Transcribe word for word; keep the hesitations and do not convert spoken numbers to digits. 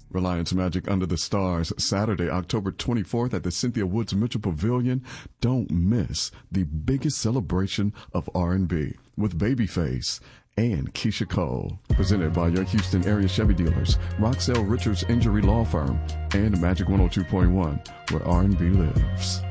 Reliance Magic Under the Stars, Saturday, October twenty-fourth at the Cynthia Woods Mitchell Pavilion. Don't miss the biggest celebration of R and B with Babyface and Keisha Cole. Presented by your Houston area Chevy dealers, Roxelle Richards Injury Law Firm, and Magic one oh two point one, where R and B lives.